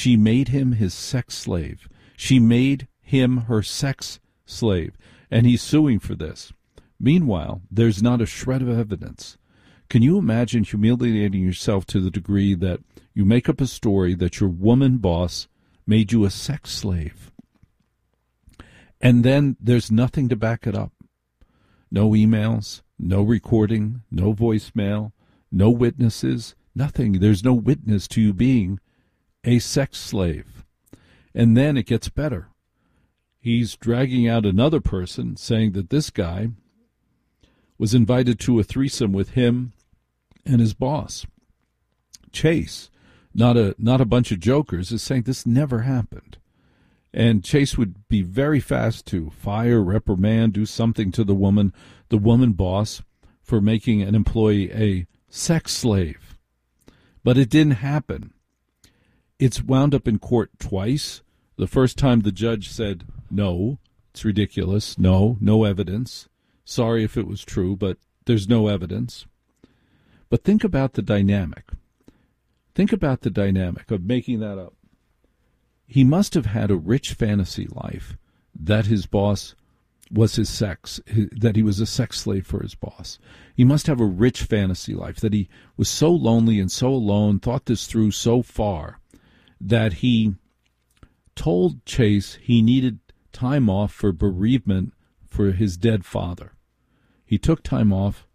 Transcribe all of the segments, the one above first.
She made him his sex slave. She made him her sex slave, and he's suing for this. Meanwhile, there's not a shred of evidence. Can you imagine humiliating yourself to the degree that you make up a story that your woman boss made you a sex slave? And then there's nothing to back it up. No emails, no recording, no voicemail, no witnesses, nothing. There's no witness to you being a sex slave. And then it gets better. He's dragging out another person, saying that this guy was invited to a threesome with him and his boss. Chase, not a bunch of jokers, is saying this never happened. And Chase would be very fast to fire, reprimand, do something to the woman boss, for making an employee a sex slave. But it didn't happen. It's wound up in court twice. The first time the judge said, no, it's ridiculous. No evidence. Sorry if it was true, but there's no evidence. But think about the dynamic. Think about the dynamic of making that up. He must have had a rich fantasy life that his boss was his sex, that he was a sex slave for his boss. He must have a rich fantasy life, that he was so lonely and so alone, thought this through so far, that he told Chase he needed time off for bereavement for his dead father. He took time off,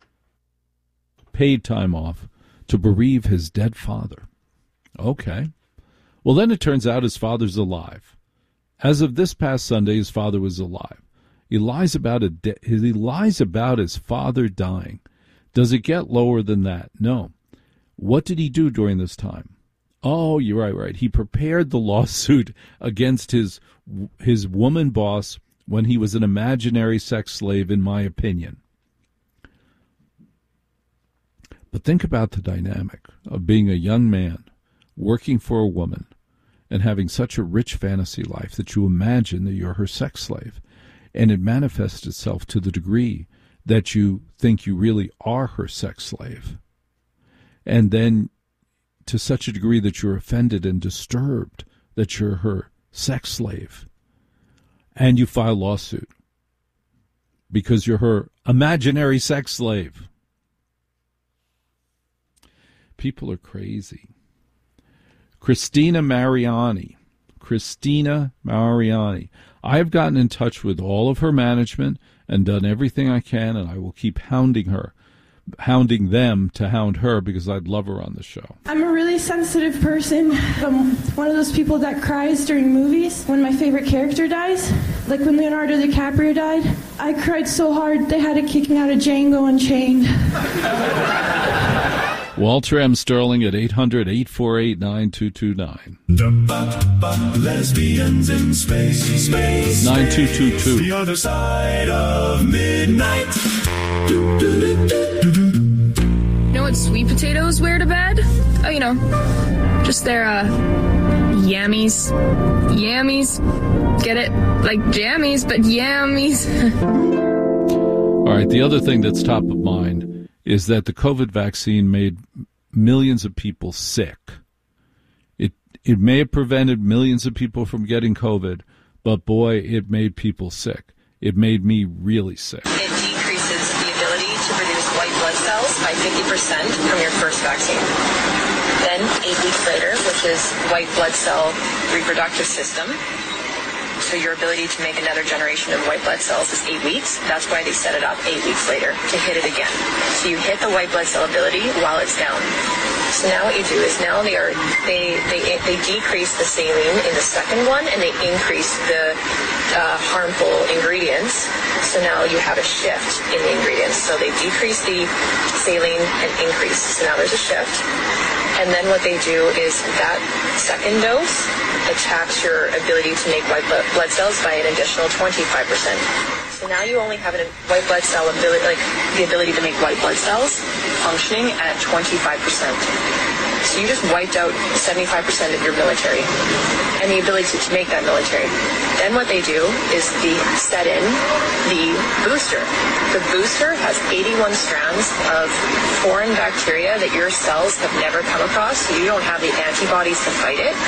paid time off, to bereave his dead father. Okay. Well, then it turns out his father's alive. As of this past Sunday, his father was alive. He lies about his father dying. Does it get lower than that? No. What did he do during this time? Oh, you're right. He prepared the lawsuit against his woman boss when he was an imaginary sex slave, in my opinion. But think about the dynamic of being a young man, working for a woman, and having such a rich fantasy life that you imagine that you're her sex slave. And it manifests itself to the degree that you think you really are her sex slave. And then to such a degree that you're offended and disturbed that you're her sex slave. And you file a lawsuit because you're her imaginary sex slave. People are crazy. Christina Mariani. I have gotten in touch with all of her management and done everything I can, and I will keep hounding them to hound her because I'd love her on the show. I'm a really sensitive person. I'm one of those people that cries during movies when my favorite character dies. Like when Leonardo DiCaprio died. I cried so hard they had to kick me out of Django Unchained. Walter M. Sterling at 800-848-9229. Lesbians in space. 9222. The other side of midnight. You know what sweet potatoes wear to bed? Oh, just their yammies. Yammies. Get it? Like jammies, but yammies. All right, the other thing that's top of mind is that the COVID vaccine made millions of people sick. It may have prevented millions of people from getting COVID, but boy, it made people sick. It made me really sick. It decreases the ability to produce white blood cells by 50% from your first vaccine. Then, 8 weeks later, which is white blood cell reproductive system, so your ability to make another generation of white blood cells is 8 weeks. That's why they set it up 8 weeks later to hit it again. So you hit the white blood cell ability while it's down. So now what you do is now they decrease the saline in the second one and they increase the harmful ingredients. So now you have a shift in the ingredients. So they decrease the saline and increase. So now there's a shift. And then what they do is that second dose attacks your ability to make white blood cells by an additional 25%. So now you only have a white blood cell ability, like the ability to make white blood cells functioning at 25%. So you just wiped out 75% of your military and the ability to make that military. Then what they do is they set in the booster. The booster has 81 strands of foreign bacteria that your cells have never come across, so you don't have the antibodies to fight it.